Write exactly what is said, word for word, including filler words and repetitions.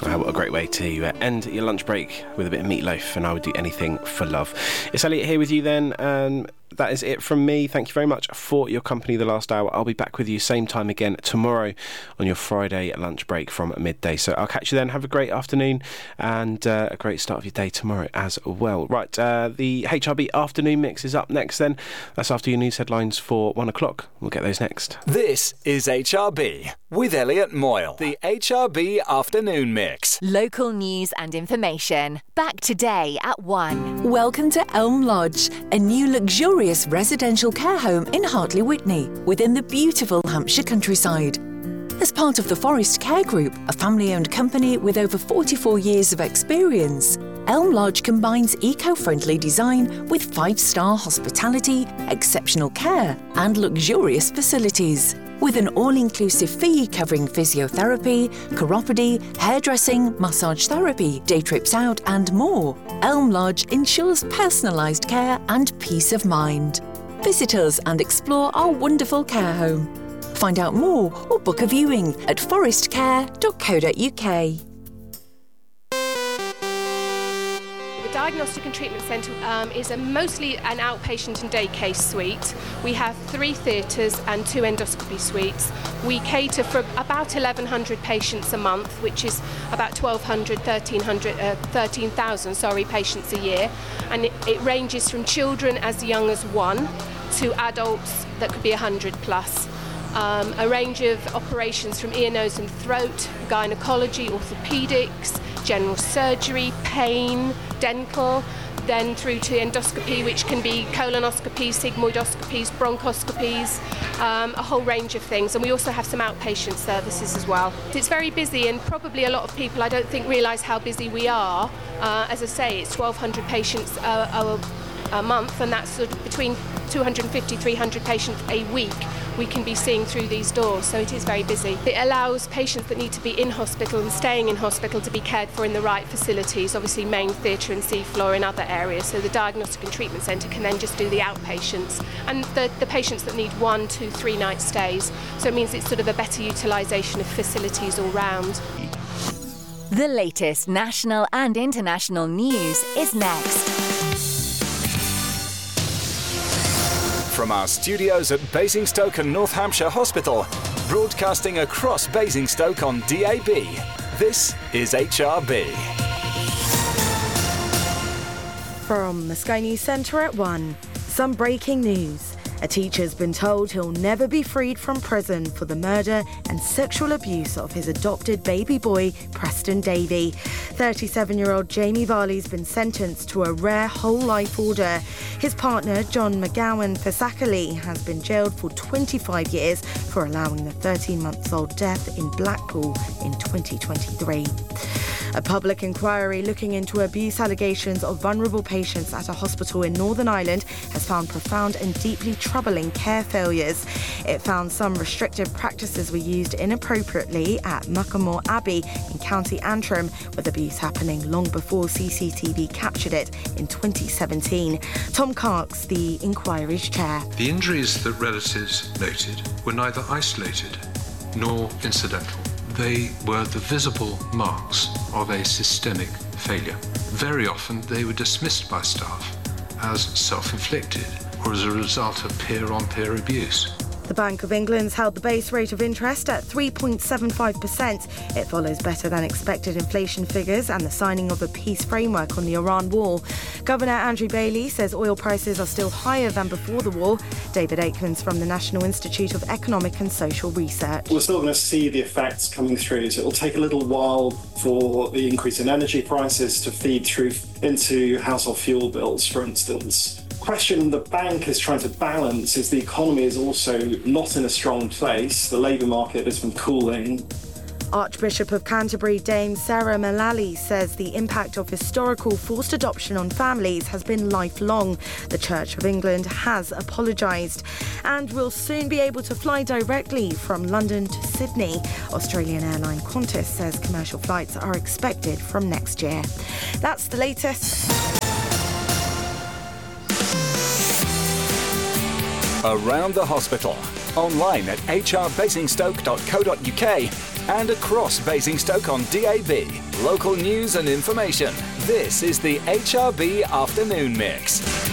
Uh, what a great way to uh, end your lunch break with a bit of meatloaf, and I would do anything for love. It's Elliot here with you then, and that is it from me. Thank you very much for your company the last hour. I'll be back with you same time again tomorrow on your Friday lunch break from midday. So I'll catch you then. Have a great afternoon and uh, a great start of your day tomorrow as well. Right, uh, the H R B afternoon mix is up next then. That's after your news headlines for one o'clock. We'll get those next. This is H R B with Elliot Moyle. The H R B afternoon mix. Local news and information. Back today at one. Welcome to Elm Lodge, a new luxurious residential care home in Hartley Witney, within the beautiful Hampshire countryside. As part of the Forest Care Group, a family-owned company with over forty-four years of experience, Elm Lodge combines eco-friendly design with five-star hospitality, exceptional care and luxurious facilities. With an all-inclusive fee covering physiotherapy, chiropody, hairdressing, massage therapy, day trips out and more, Elm Lodge ensures personalised care and peace of mind. Visit us and explore our wonderful care home. Find out more or book a viewing at forest care dot co dot uk. The Diagnostic and Treatment Centre um, is a mostly an outpatient and day case suite. We have three theatres and two endoscopy suites. We cater for about eleven hundred patients a month, which is about twelve hundred, thirteen hundred, uh, thirteen thousand sorry, patients a year. And it, it ranges from children as young as one to adults that could be one hundred plus. Um, a range of operations from ear, nose and throat, gynecology, orthopaedics, general surgery, pain, dental, then through to endoscopy, which can be colonoscopies, sigmoidoscopies, bronchoscopies, um, a whole range of things. And we also have some outpatient services as well. It's very busy, and probably a lot of people, I don't think, realise how busy we are. Uh, as I say, it's twelve hundred patients a, a, a month, and that's sort of between two hundred fifty, three hundred patients a week we can be seeing through these doors, so it is very busy. It allows patients that need to be in hospital and staying in hospital to be cared for in the right facilities, obviously main theatre and seafloor in other areas, so the Diagnostic and Treatment Centre can then just do the outpatients, and the, the patients that need one, two, three night stays, so it means it's sort of a better utilisation of facilities all round. The latest national and international news is next. From our studios at Basingstoke and North Hampshire Hospital, broadcasting across Basingstoke on D A B, this is H R B. From the Sky News Centre at one, some breaking news. A teacher's been told he'll never be freed from prison for the murder and sexual abuse of his adopted baby boy, Preston Davey. thirty-seven-year-old Jamie Varley's been sentenced to a rare whole-life order. His partner, John McGowan Fasakali, has been jailed for twenty-five years for allowing the thirteen-month-old death in Blackpool in twenty twenty-three. A public inquiry looking into abuse allegations of vulnerable patients at a hospital in Northern Ireland has found profound and deeply troubling care failures. It found some restrictive practices were used inappropriately at Muckamore Abbey in County Antrim, with abuse happening long before C C T V captured it in twenty seventeen. Tom Carks, the inquiry's chair. The injuries that relatives noted were neither isolated nor incidental. They were the visible marks of a systemic failure. Very often they were dismissed by staff as self-inflicted or as a result of peer-on-peer abuse. The Bank of England's held the base rate of interest at three point seven five percent. It follows better than expected inflation figures and the signing of a peace framework on the Iran war. Governor Andrew Bailey says oil prices are still higher than before the war. David Aikens from the National Institute of Economic and Social Research. We're still going to see the effects coming through. So it'll take a little while for the increase in energy prices to feed through into household fuel bills, for instance. Question the bank is trying to balance is the economy is also not in a strong place. The labour market has been cooling. Archbishop of Canterbury, Dame Sarah Mullally, says the impact of historical forced adoption on families has been lifelong. The Church of England has apologised and will soon be able to fly directly from London to Sydney. Australian airline Qantas says commercial flights are expected from next year. That's the latest. Around the hospital, online at h r basingstoke dot co dot u k and across Basingstoke on D A B. Local news and information. This is the H R B Afternoon Mix.